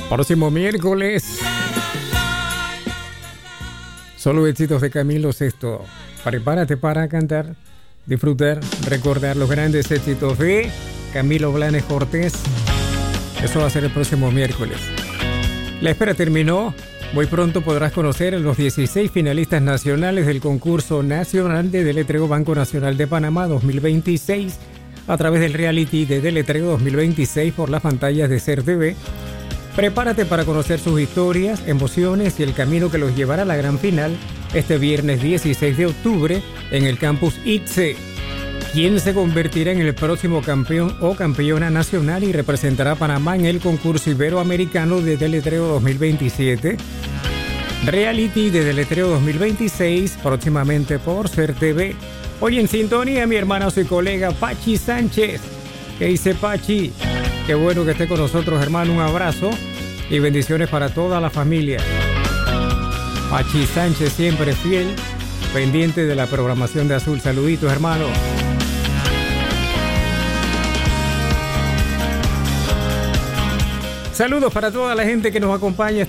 Próximo miércoles. Solo éxitos de Camilo Sesto. Prepárate para cantar, disfrutar, recordar los grandes éxitos de Camilo Blanes Cortés. Eso va a ser el próximo miércoles. La espera terminó. Muy pronto podrás conocer a los 16 finalistas nacionales del concurso nacional de deletreo Banco Nacional de Panamá 2026 a través del reality de deletreo 2026 por las pantallas de SER TV. Prepárate para conocer sus historias, emociones y el camino que los llevará a la gran final este viernes 16 de octubre en el campus ITSE. ¿Quién se convertirá en el próximo campeón o campeona nacional y representará a Panamá en el concurso iberoamericano de deletreo 2027? Reality de deletreo 2026 próximamente por SER TV. Hoy en sintonía mi hermana y colega Pachi Sánchez. ¿Qué dice Pachi? Qué bueno que esté con nosotros, hermano. Un abrazo y bendiciones para toda la familia. Pachi Sánchez siempre fiel, pendiente de la programación de Azul. Saluditos, hermano. Saludos para toda la gente que nos acompaña